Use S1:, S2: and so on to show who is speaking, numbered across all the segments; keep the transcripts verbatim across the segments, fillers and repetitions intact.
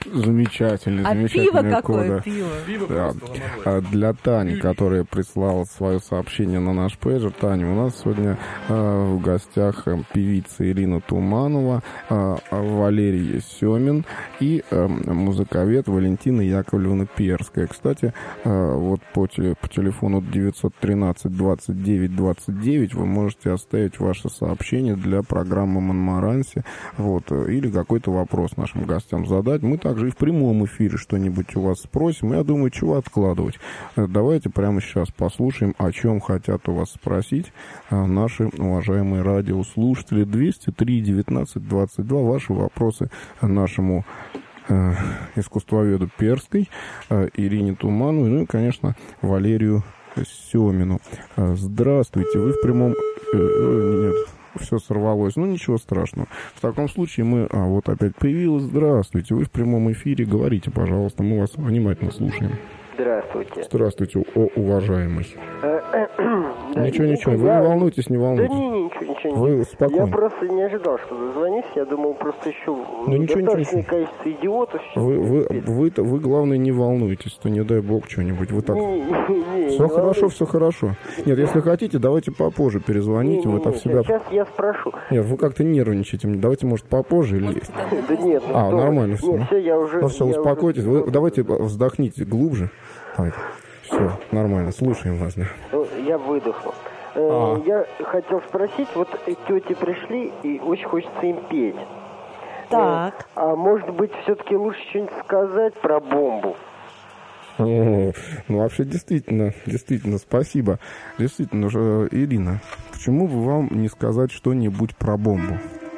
S1: Замечательный,
S2: а
S1: замечательный
S2: пиво какое
S1: кода.
S2: пиво?
S1: Да. А для Тани, которая прислала свое сообщение на наш пейджер. Таня, у нас сегодня э, в гостях э, певица Ирина Туманова, э, Валерий Семин и э, музыковед Валентина Яковлевна Перская. Кстати, э, вот по, теле, по телефону девятьсот тринадцать двадцать девять двадцать девять вы можете оставить ваше сообщение для программы «Монмаранси», вот, или какой-то вопрос нашим гостям задать. Мы также и в прямом эфире что-нибудь у вас спросим. Я думаю, чего откладывать. Давайте прямо сейчас послушаем, о чем хотят у вас спросить наши уважаемые радиослушатели. двести три девятнадцать двадцать два. Ваши вопросы нашему э, искусствоведу Перской, э, Ирине Тумановой, ну и, конечно, Валерию Семину. Здравствуйте, вы в прямом... Нет, все сорвалось. Ну, ничего страшного. В таком случае мы... А, вот опять появилось. Здравствуйте, вы в прямом эфире. Говорите, пожалуйста, мы вас внимательно слушаем.
S3: Здравствуйте.
S1: Здравствуйте, о, уважаемый.
S3: Да,
S1: ничего, ничего,
S3: я...
S1: вы не волнуйтесь, не волнуйтесь.
S3: Да не, ничего, ничего.
S1: Вы спокойно.
S3: Я просто не ожидал, что дозвонитесь. Я думал, просто еще
S1: ну, ничего,
S3: достаточное
S1: ничего.
S3: количество идиотов.
S1: Вы, вы, вы, вы, вы, главное, не волнуйтесь, то не дай бог что-нибудь. Вы так...
S3: Не, не, не,
S1: все
S3: не
S1: хорошо,
S3: волнуйтесь.
S1: все хорошо. Нет, если хотите, давайте попозже перезвоните.
S3: Не, не,
S1: вы так
S3: не,
S1: всегда...
S3: Сейчас я спрошу.
S1: Нет, вы как-то нервничаете. Давайте, может, попозже или...
S3: Да нет, ну
S1: А,
S3: что
S1: нормально
S3: вы.
S1: все.
S3: Нет, все, я уже...
S1: Ну все,
S3: я
S1: успокойтесь.
S3: уже...
S1: Вы, давайте вздохните глубже. Давайте. Все, нормально, слушаем вас. Да.
S3: Ну, я выдохнул.
S1: А.
S3: Я хотел спросить, вот тети пришли, и очень хочется им петь.
S2: Так.
S3: А может быть, все-таки лучше что-нибудь сказать про бомбу?
S1: О, ну, вообще, действительно, действительно, спасибо. Действительно, же, Ирина, почему бы вам не сказать что-нибудь про бомбу?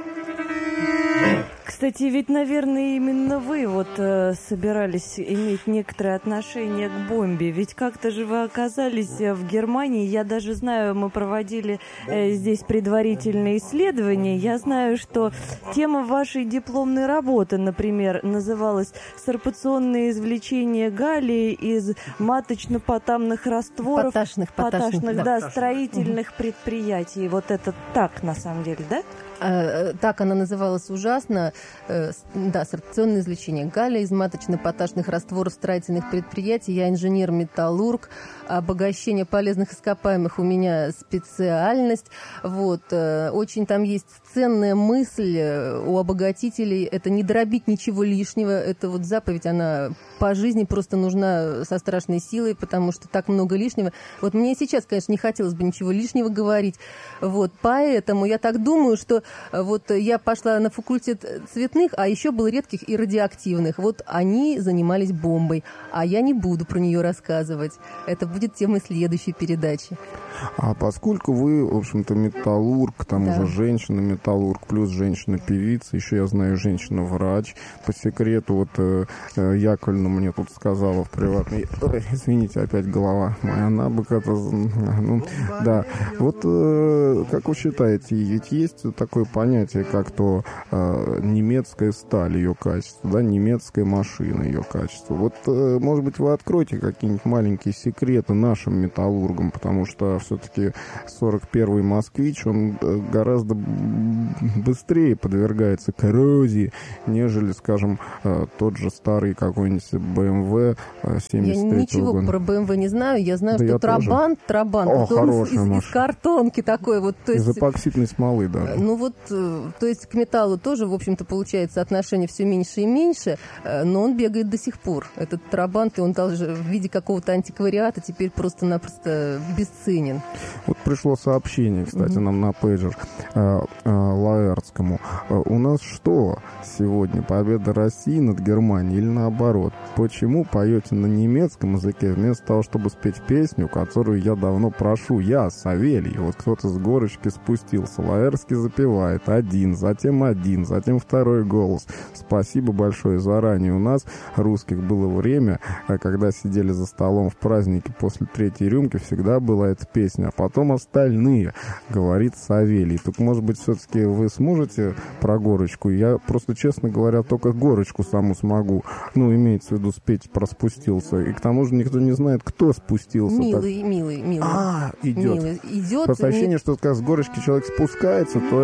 S2: Кстати, ведь, наверное, именно вы вот э, собирались иметь некоторое отношение к бомбе. Ведь как-то же вы оказались в Германии. Я даже знаю, мы проводили э, здесь предварительные исследования. Я знаю, что тема вашей дипломной работы, например, называлась «Сорбционное извлечение галлия из маточно-потамных растворов
S4: поташных, поташных,
S2: поташных
S4: да,
S2: да,
S4: поташных.
S2: строительных
S4: угу.
S2: предприятий». Вот это так, на самом деле, да?
S4: Так она называлась ужасно. Да, сорбционное извлечение галлия из маточно-поташных растворов строительных предприятий. Я инженер-металлург. Обогащение полезных ископаемых у меня специальность. Вот. Очень там есть ценная мысль у обогатителей. Это не дробить ничего лишнего. Это вот заповедь, она по жизни просто нужна со страшной силой, потому что так много лишнего. Вот мне сейчас, конечно, не хотелось бы ничего лишнего говорить. Вот. Поэтому я так думаю, что вот я пошла на факультет цветных, а еще был редких и радиоактивных. Вот они занимались бомбой, а я не буду про нее рассказывать. Это будет темой следующей передачи.
S1: А поскольку вы, в общем-то, металлург, к тому
S4: да.
S1: же женщина-металлург, плюс женщина-певица, еще я знаю женщина-врач, по секрету, вот э, Яковлевна мне тут сказала в приватной... Ой, извините, опять голова моя набок, это... Ну, да, вот э, как вы считаете, ведь есть такое понятие, как то э, немецкая сталь, ее качество, да, немецкая машина, ее качество. Вот, э, может быть, вы откроете какие-нибудь маленькие секреты нашим металлургам, потому что все-таки сорок первый «Москвич», он гораздо быстрее подвергается коррозии, нежели, скажем, тот же старый какой-нибудь бэ эм вэ семьдесят третьего года.
S4: Я ничего про бэ эм вэ не знаю. Я знаю,
S1: да
S4: что
S1: я
S4: Трабант, Трабант,
S1: О,
S4: из, из, из картонки такой. Вот, то есть,
S1: из эпоксидной смолы даже.
S4: Ну вот, то есть к металлу тоже, в общем-то, получается отношение все меньше и меньше, но он бегает до сих пор. Этот Трабант, и он даже в виде какого-то антиквариата теперь просто-напросто бесценен.
S1: Вот пришло сообщение, кстати, mm-hmm. нам на пейджер э, э, Лаэртскому. Э, у нас что сегодня? Победа России над Германией или наоборот? Почему поете на немецком языке вместо того, чтобы спеть песню, которую я давно прошу? Я, Савелий. Вот кто-то с горочки спустился. Лаэртский запевает один, затем один, затем второй голос. Спасибо большое заранее. У нас, русских, было время, когда сидели за столом в празднике после третьей рюмки, всегда была эта песня, а потом остальные, говорит Савелий. Так, может быть, все-таки вы сможете про горочку? Я просто, честно говоря, только горочку саму смогу. Ну, имеется в виду спеть про спустился. И к тому же никто не знает, кто спустился.
S4: Милый, так... милый, милый.
S1: А, идет.
S4: Милый, идет.
S1: Просто ощущение,
S4: не...
S1: что как с горочки человек спускается, то